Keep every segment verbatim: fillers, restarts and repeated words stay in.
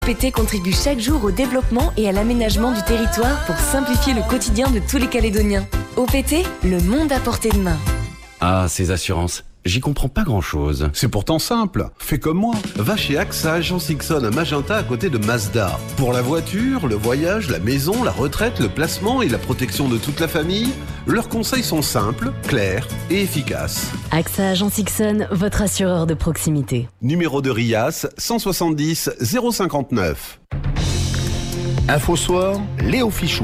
O P T contribue chaque jour au développement et à l'aménagement du territoire pour simplifier le quotidien de tous les Calédoniens. O P T, le monde à portée de main. Ah, ces assurances, j'y comprends pas grand-chose. C'est pourtant simple, fais comme moi. Va chez A X A Agence Ixon à Magenta à côté de Mazda. Pour la voiture, le voyage, la maison, la retraite, le placement et la protection de toute la famille, leurs conseils sont simples, clairs et efficaces. A X A Agence Ixon, votre assureur de proximité. Numéro de R I A S cent soixante-dix zéro cinquante-neuf. Info Soir, Léo Fichou.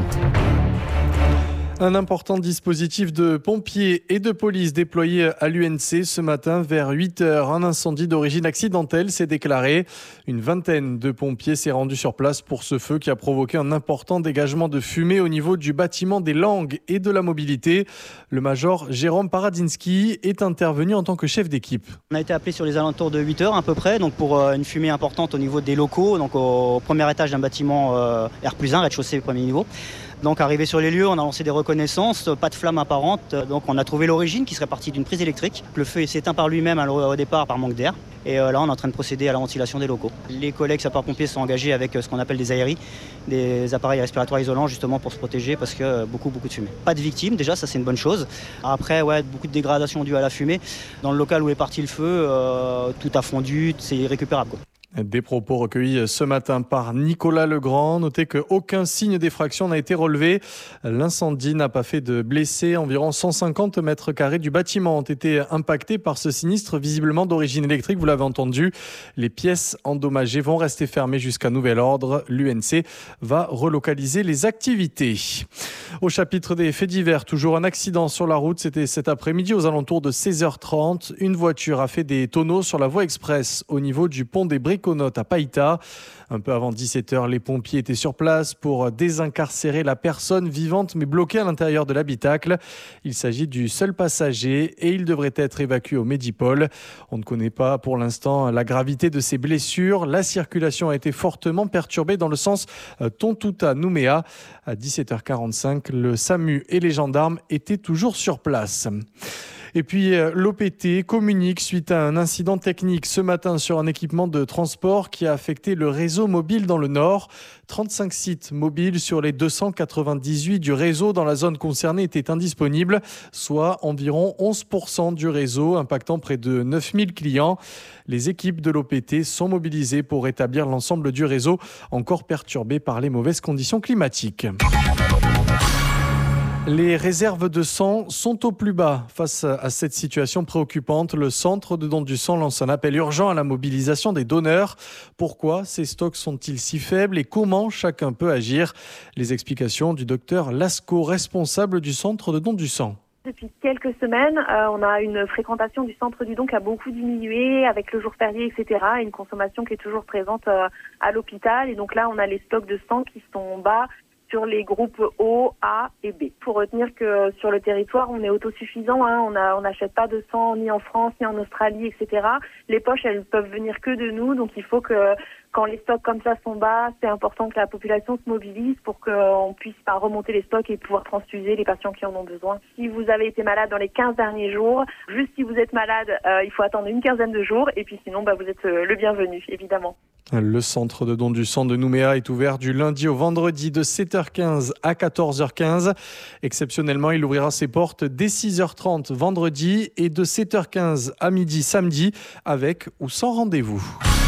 Un important dispositif de pompiers et de police déployé à l'U N C ce matin vers huit heures. Un incendie d'origine accidentelle s'est déclaré. Une vingtaine de pompiers s'est rendu sur place pour ce feu qui a provoqué un important dégagement de fumée au niveau du bâtiment des langues et de la mobilité. Le major Jérôme Paradinski est intervenu en tant que chef d'équipe. On a été appelé sur les alentours de huit heures à peu près, donc pour une fumée importante au niveau des locaux, donc au premier étage d'un bâtiment R plus un, rez-de-chaussée, premier niveau. Donc arrivé sur les lieux, on a lancé des reconnaissances, pas de flamme apparente. Donc on a trouvé l'origine qui serait partie d'une prise électrique. Le feu s'est éteint par lui-même au départ par manque d'air. Et là on est en train de procéder à la ventilation des locaux. Les collègues sapeurs-pompiers sont engagés avec ce qu'on appelle des aéries, des appareils respiratoires isolants justement pour se protéger parce que beaucoup beaucoup de fumée. Pas de victimes déjà, ça c'est une bonne chose. Après ouais, beaucoup de dégradations dues à la fumée. Dans le local où est parti le feu, euh, tout a fondu, c'est irrécupérable quoi. Des propos recueillis ce matin par Nicolas Legrand. Notez qu'aucun signe d'effraction n'a été relevé. L'incendie n'a pas fait de blessés. Environ cent cinquante mètres carrés du bâtiment ont été impactés par ce sinistre, visiblement d'origine électrique. Vous l'avez entendu, les pièces endommagées vont rester fermées jusqu'à nouvel ordre. L'U N C va relocaliser les activités. Au chapitre des faits divers, toujours un accident sur la route. C'était cet après-midi aux alentours de seize heures trente. Une voiture a fait des tonneaux sur la voie express au niveau du pont des Briconotes à Païta. Un peu avant dix-sept heures, les pompiers étaient sur place pour désincarcérer la personne vivante mais bloquée à l'intérieur de l'habitacle. Il s'agit du seul passager et il devrait être évacué au Medipol. On ne connaît pas pour l'instant la gravité de ses blessures. La circulation a été fortement perturbée dans le sens Tontouta-Nouméa. À dix-sept heures quarante-cinq, le SAMU et les gendarmes étaient toujours sur place. Et puis l'O P T communique suite à un incident technique ce matin sur un équipement de transport qui a affecté le réseau mobile dans le Nord. trente-cinq sites mobiles sur les deux cent quatre-vingt-dix-huit du réseau dans la zone concernée étaient indisponibles, soit environ onze pour cent du réseau, impactant près de neuf mille clients. Les équipes de l'O P T sont mobilisées pour rétablir l'ensemble du réseau, encore perturbé par les mauvaises conditions climatiques. Les réserves de sang sont au plus bas. Face à cette situation préoccupante, le Centre de don du sang lance un appel urgent à la mobilisation des donneurs. Pourquoi ces stocks sont-ils si faibles et comment chacun peut agir? Les explications du docteur Lascaux, responsable du Centre de don du sang. Depuis quelques semaines, euh, on a une fréquentation du centre du don qui a beaucoup diminué avec le jour férié, et cetera. Et une consommation qui est toujours présente euh, à l'hôpital. Et donc là, on a les stocks de sang qui sont bas sur les groupes O, A et B. Faut retenir que sur le territoire, on est autosuffisant. Hein. On a, on n'achète pas de sang ni en France, ni en Australie, et cetera. Les poches, elles peuvent venir que de nous. Donc il faut que, quand les stocks comme ça sont bas, c'est important que la population se mobilise pour qu'on puisse pas remonter les stocks et pouvoir transfuser les patients qui en ont besoin. Si vous avez été malade dans les quinze derniers jours, juste si vous êtes malade, euh, il faut attendre une quinzaine de jours. Et puis sinon, bah, vous êtes euh, le bienvenu, évidemment. Le centre de don du sang de Nouméa est ouvert du lundi au vendredi de sept heures quinze à quatorze heures quinze. Exceptionnellement, il ouvrira ses portes dès six heures trente vendredi et de sept heures quinze à midi samedi avec ou sans rendez-vous.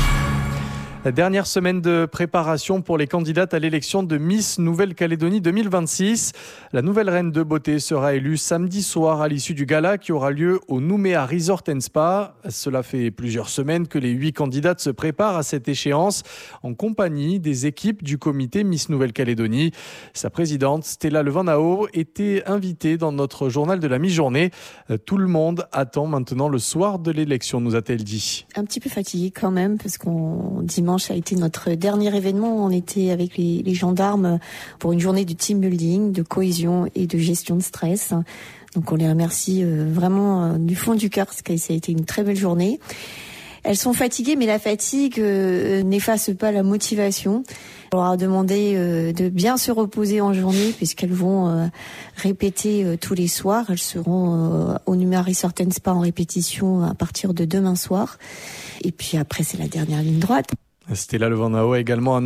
La dernière semaine de préparation pour les candidates à l'élection de Miss Nouvelle-Calédonie deux mille vingt-six. La nouvelle reine de beauté sera élue samedi soir à l'issue du gala qui aura lieu au Nouméa Resort and Spa. Cela fait plusieurs semaines que les huit candidates se préparent à cette échéance en compagnie des équipes du comité Miss Nouvelle-Calédonie. Sa présidente, Stella Levanao, était invitée dans notre journal de la mi-journée. Tout le monde attend maintenant le soir de l'élection, nous a-t-elle dit. Un petit peu fatiguée quand même parce qu'on dimanche a été notre dernier événement. On était avec les, les gendarmes pour une journée de team building, de cohésion et de gestion de stress. Donc on les remercie vraiment du fond du cœur parce que ça a été une très belle journée. Elles sont fatiguées, mais la fatigue euh, n'efface pas la motivation. On leur a demandé euh, de bien se reposer en journée puisqu'elles vont euh, répéter euh, tous les soirs. Elles seront euh, au Nouméa Resort and Spa en répétition à partir de demain soir. Et puis après, c'est la dernière ligne droite. Stella Levanao a également annoncé